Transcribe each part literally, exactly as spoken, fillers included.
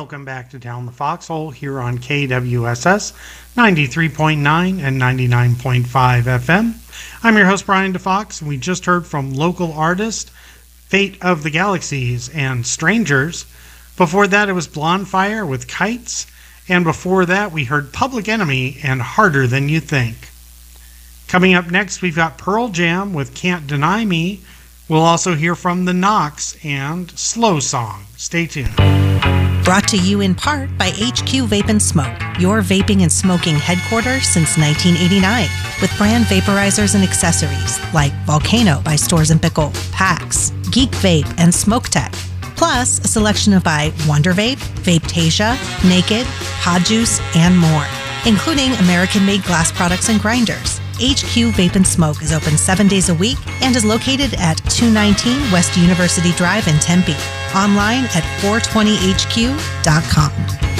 Welcome back to Down the Foxhole here on K W S S ninety-three point nine and ninety-nine point five F M. I'm your host, Brian DeFox, and we just heard from local artist Fate of the Galaxies and Strangers. Before that, it was Blonde Fire with Kites, and before that, we heard Public Enemy and Harder Than You Think. Coming up next, we've got Pearl Jam with Can't Deny Me. We'll also hear from The Knocks and Slow Song. Stay tuned. Brought to you in part by H Q Vape and Smoke, your vaping and smoking headquarters since nineteen eighty-nine, with brand vaporizers and accessories like Volcano by Stores and Pickle, Pax, Geek Vape, and Smoke Tech. Plus, a selection of by Wonder Vape, Vapetasia, Naked, Pod Juice, and more, including American-made glass products and grinders. H Q Vape and Smoke is open seven days a week and is located at two nineteen West University Drive in Tempe. Online at four twenty H Q dot com.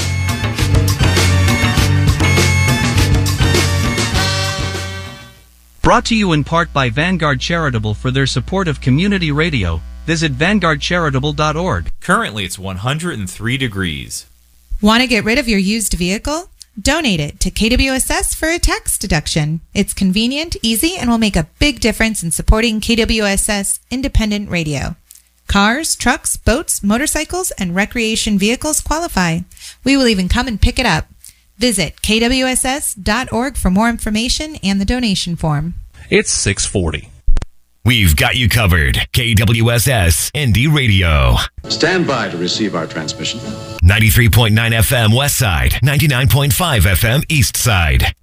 Brought to you in part by Vanguard Charitable for their support of community radio. Visit vanguard charitable dot org. Currently, it's one hundred three degrees. Want to get rid of your used vehicle? Donate it to K W S S for a tax deduction. It's convenient, easy, and will make a big difference in supporting K W S S independent radio. Cars, trucks, boats, motorcycles, and recreation vehicles qualify. We will even come and pick it up. Visit K W S S dot org for more information and the donation form. It's six forty. We've got you covered. K W S S Indie Radio. Stand by to receive our transmission. ninety-three point nine F M West Side, ninety-nine point five F M East Side.